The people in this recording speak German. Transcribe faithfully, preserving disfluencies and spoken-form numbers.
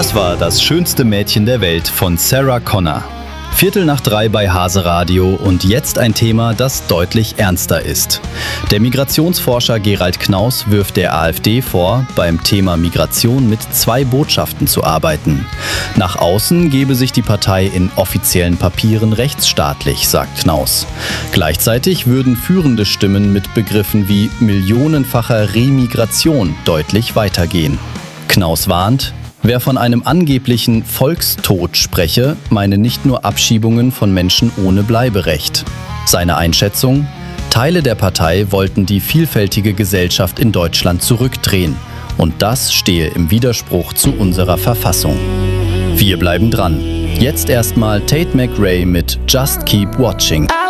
Das war Das schönste Mädchen der Welt von Sarah Connor. Viertel nach drei bei Hase Radio und jetzt ein Thema, das deutlich ernster ist. Der Migrationsforscher Gerald Knaus wirft der AfD vor, beim Thema Migration mit zwei Botschaften zu arbeiten. Nach außen gebe sich die Partei in offiziellen Papieren rechtsstaatlich, sagt Knaus. Gleichzeitig würden führende Stimmen mit Begriffen wie millionenfacher Remigration deutlich weitergehen. Knaus warnt: Wer von einem angeblichen Volkstod spreche, meine nicht nur Abschiebungen von Menschen ohne Bleiberecht. Seine Einschätzung: Teile der Partei wollten die vielfältige Gesellschaft in Deutschland zurückdrehen. Und das stehe im Widerspruch zu unserer Verfassung. Wir bleiben dran. Jetzt erstmal Tate McRae mit Just Keep Watching.